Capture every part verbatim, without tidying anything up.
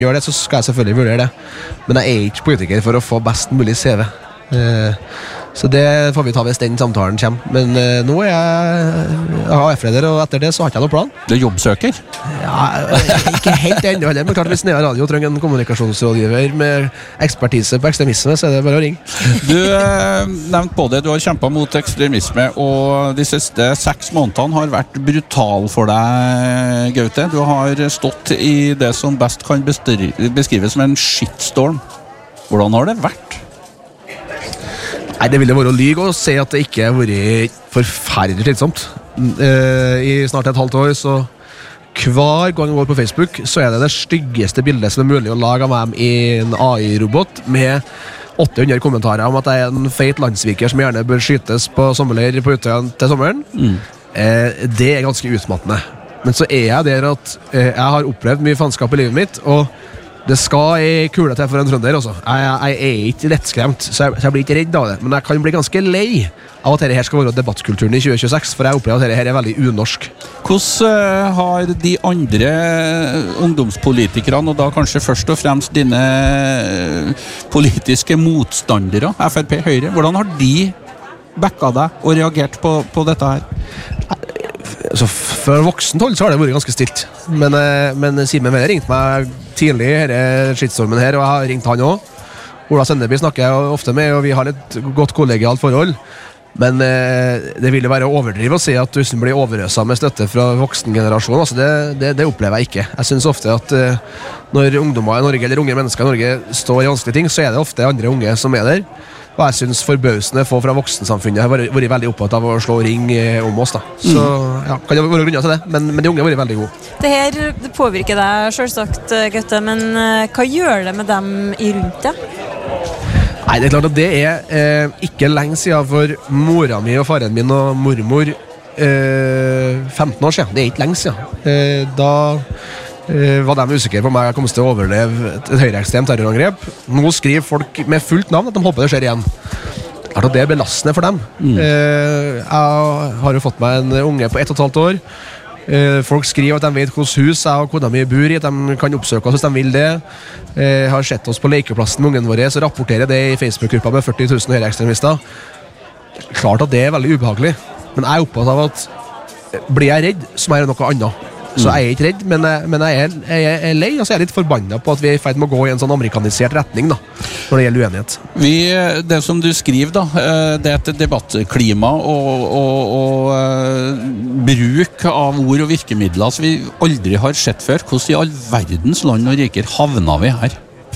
gjør det, så skal jeg selvfølgelig vurdere det. Men jeg er ikke politiker for å få best mulig C V. Eh, så det får vi ta hvis den samtalen kommer. Men eh, nå er jeg A F leder, og etter det så har jeg ikke noen plan. Du er jobbsøker? Ja, ikke helt ennå heller, men klart hvis Nea Radio trenger en kommunikasjonsrådgiver med ekspertise på ekstremisme, så er det bare å ringe. Du eh, nevnte på det, du har kjempet mot ekstremisme, og de siste seks månedene har vært brutal for deg, Gaute. Du har stått i det som best kan beskrives som en shitstorm. Hvordan har det vært? Nei, det ville være å lyge å si at det ikke har vært forferdelig slitsomt. Uh, I snart et halvt år, så hver gang jeg går på Facebook, så er det det styggeste bildet som er mulig å lage av meg i en A I-robot med åtte hundre kommentarer om at jeg er en feit landsviker som gjerne bør skytes på sommerleir på Utøya til sommeren. Mm. Uh, det er ganske utmattende. Men så er jeg der at uh, jeg har opplevd mye faenskap i livet mitt, og det skal ei kule til for en trønder også. Jeg, jeg, jeg er ikke lettskremt, så jeg, så jeg blir ikke redd av det. Men jeg kan bli ganske lei av at dette her skal være debattkulturen i tjue tjueseks, for jeg opplever at dette her er veldig unorsk. Hvordan har de andre ungdomspolitikerne, og da kanskje først og fremst dine politiske motstandere, F R P, Høyre, hvordan har de backa deg og reagert på, på dette her? Så for voksent hold så har det vært ganske stilt. Men, men Simen Weller ringte meg tidlig i skittstormen her, og jeg har ringt han også. Ola Senneby snakker jeg ofte med, og vi har et godt kollegialt forhold. Men det vil jo være å overdrive å si at du blir overøsa med støtte fra voksengenerasjonen. Altså det, det, det opplever jeg ikke. Jeg synes ofte at når ungdommer i Norge, eller unge mennesker i Norge står i vanskelige ting, så er det ofte andre unge som er der. Og jeg synes forbausende få fra voksensamfunnet har vært, vært veldig opptatt av å slå ring om oss da. Så ja, kan det være grunner til det, men, men de unge har vært veldig gode. Det her det påvirker deg selvsagt, Gaute, men hva gjør det med dem i rundt deg? Nei, det er klart at det er eh, ikke lenge siden for mora mi og faren min og mormor eh, femten år siden. Det er ikke lenge siden. Eh, da eh, var de usikre på om jeg kom til å overleve et høyreekstremt terrorangrep. Nå skriver folk med fullt navn at de håper det skjer igjen. Klart at det er belastende for dem. Mm. Eh, jeg har jo fått meg en unge på ett og et halvt år. Folk skriver at de vet hvilket hus jeg og kona mi bor i, at de kan oppsøke oss hvis de vil det. Jeg har sett oss på lekeplassen med ungen våre, så rapporterer det i Facebook-gruppa med førti tusen høyreekstremister. Klart at det er veldig ubehagelig, men jeg er opptatt av at blir jeg redd, så må jeg gjøre noe annet. Så jeg er ikke redd, men jeg, men jeg, er, jeg er lei, og så er jeg litt forbannet på at vi er i ferd med å gå i en sånn amerikanisert retning da, når det gjelder uenighet. Vi, det som du skriver da, det er et debattklima og, og, og bruk av ord og virkemidler som vi aldri har sett før. Hvordan i all verdens land og riker havna vi her?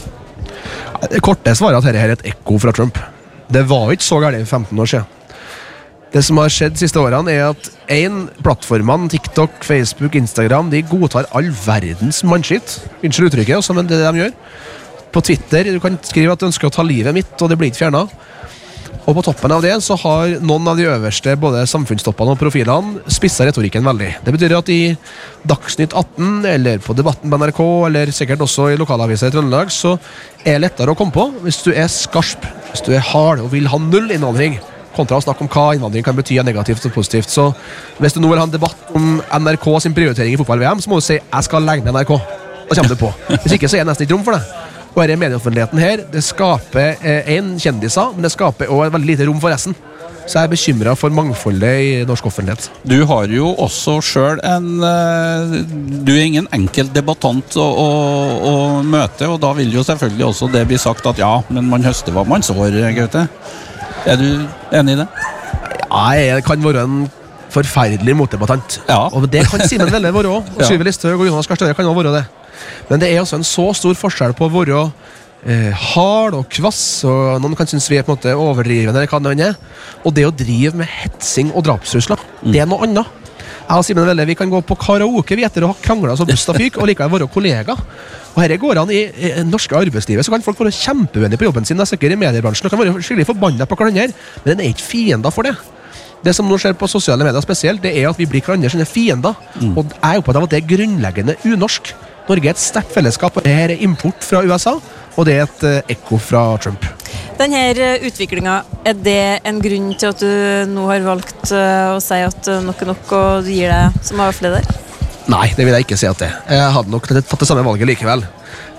Det korte svaret at dette er et ekko fra Trump. Det var ikke så galt for femten år siden. Det som har skjedd de siste årene er at en plattformene, TikTok, Facebook, Instagram, de godtar all verdens mannskitt. Unnskyld uttrykket også, men det er det de gjør. På Twitter, du kan skrive at du ønsker å ta livet mitt, og det blir ikke fjernet. Og på toppen av det så har noen av de øverste, både samfunnstoppene og profilene, spisset retorikken veldig. Det betyr at i Dagsnytt atten, eller på Debatten på N R K, eller sikkert også i lokalaviser i Trøndelag, så er det lettere å komme på hvis du er skarp, hvis du er hard og vil ha null innvandring, kontra å snakke om hva innvandring kan bety negativt og positivt. Så hvis du nå vil ha en debatt om N R K sin prioritering i fotball-V M, så må du si jeg skal legge ned N R K. Da kommer du på. Hvis ikke så er det nesten ikke rom for det. Og her er medieoffentligheten her, det skaper eh, en kjendiser, men det skaper også veldig lite rom for resten. Så jeg er bekymret for mangfoldet i norsk offentlighet. Du har jo også selv en du er ingen enkel debattant å, å, å møte, og da vil jo selvfølgelig også det bli sagt at ja, men man høster hva man sår, Gaute. Er du enig i det? Ja, jeg kan være en forferdelig motdebattant. Ja. Og det kan Simen Welle være også. Og Syve Listhaug og Jonas Gahr Støre kan også være det. Men det er også en så stor forskjell på å være eh, hard og kvass, og noen kan synes vi er på en måte overdrivende, eller hva det er. Og det å drive med hetsing og drapstrusler, mm. det er noe annet. Jeg og Simen Welle, vi kan gå på karaoke vi etter å ha kranglet så busta fyk, og likevel være kollega. Og her går han i, i norske arbeidslivet, så kan folk være kjempeuenige på jobben sin, det er sikkert i mediebransjen, og kan være skikkelig forbannet på hverandre, men den er ikke fiender for det. Det som nå skjer på sosiale medier spesielt, det er at vi blir hverandre sine fiender, mm. og jeg er opptatt av at det er grunnleggende unorsk. Norge er et sterkt fellesskap, og det her er import fra U S A, og det er et uh, ekko fra Trump. Denne utviklingen, er det en grunn til at du nå har valgt uh, å si at uh, nok er nok, og du gir deg som A F leder? Nei, det vil jeg ikke si at det. Jeg hadde nok tatt det samme valget likevel.